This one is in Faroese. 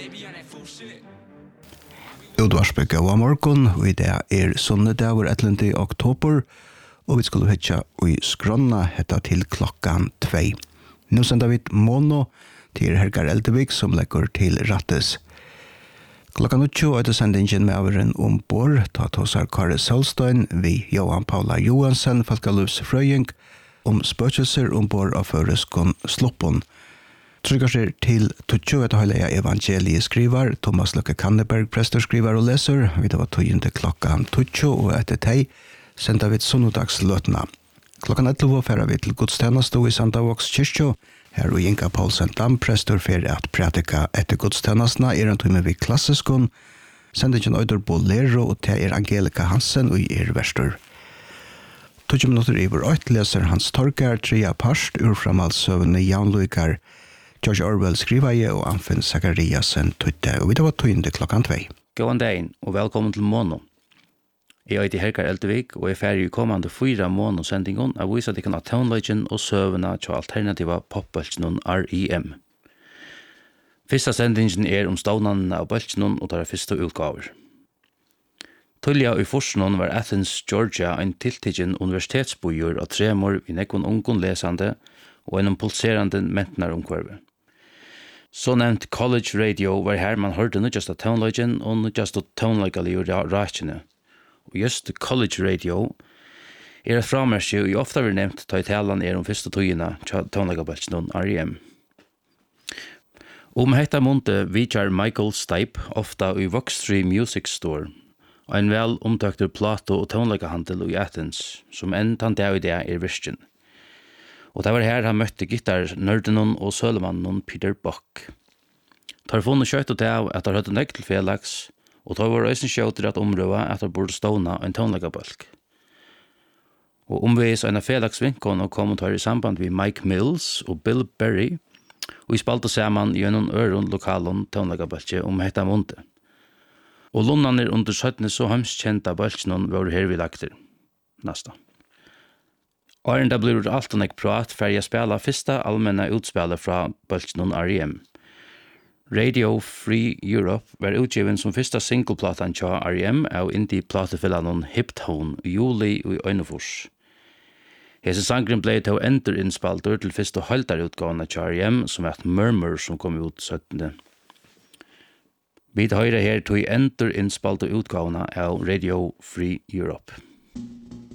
Utvarspe gav morgon, og i det sunnedag 11. oktober, og vi skulle hitja i skronna hetta til klokkan 2. Nå sender vi mono til Helgar Eldevik som legger til rattes. Klokkan 8 er det sendingen med averen ombord, ta tosar Kare Solstein, vi Johan Paula Johansen, Falkalufs Frøying, spøkelser ombord av Føreskon Sloppon. Tryggarsir til 20 etter høyleia evangelieskrivar, Thomas Løkke Kanneberg, prestorskrivar og leser. Vi da var tøyende klokkan 20, og etter teg sender vi sunnudagsløtna. Klokkan 11 færer vi til godstjeneste i Sandavåks kyrkjo. Her og Inga Paulsen Dam, prestor, for at pratika etter godstjenestene en tøyme vi klassiskon. Sendingen Øyder Bolero, og til Angelika Hansen og verstor. 20 minutter i vår 8 leser Hans Torgar, trea parst, urframalsøvende Janluikar, George Orwell skriver og Anfinn Zachariasen tøyte, og vi da var tøyende klokkan 2. God dag, og velkommen til Mono. Jeg heter Helgar Eldevik, og jeg ferdig i kommande 4 Mono-sendingen av vise at jeg kan ha townlegend og søvende til alternativa popbølgjennom R.I.M. Fyrsta sendingen stånene av bølgjennom og tar første utgaver. Tullia i Forsnon var Athens, Georgia, en tiltidgen universitetsbojur av 3 år i nekkon ungon lesande og en pulserande mentnaromkvarve. Så nevnt College Radio var her man hørte nødjast av townlegend og nødjast av townlegally og rakene. Og just College Radio et framerskje og ofta vil nevnt ta i talan første tøyina til townlegabelsen R.I.M. Hetta månte vidjar Michael Stipe ofta i Voxtree Music Store, og en vel omtøkter plato- og townlegahandel i Athens, som enn tan dag i det virken. Og det var her han møtte gitarnørdenon og sølemannen Peter Buck. Tar funnet kjøtt og til at han høtte nøkt til felags, og tar var øysen kjøtter at omrøva at han burde ståna en townlegabølg. Og omvis en av felagsvinkon og kommentar i samband med Mike Mills og Bill Berry, og vi spalte sammen gjennom øron lokalon townlegabølge hetta månte. Og lunnene under 17 så hemskjenta bølgene var her vi lagter. Nasta. Åren da blir alt og nek prat for jeg spela første allmänna utspillet fra bølgene R.I.M. Radio Free Europe var utgiven som første singleplatan til R.I.M. av indie-platefillan Hiptone i juli og i Øynefors. Hese sangren ble til å endre innspalter til første halvdarutgående til R.I.M. som et Murmur som kom ut 17. Vi tar høyre her til å endre innspalter utgående av Radio Free Europe.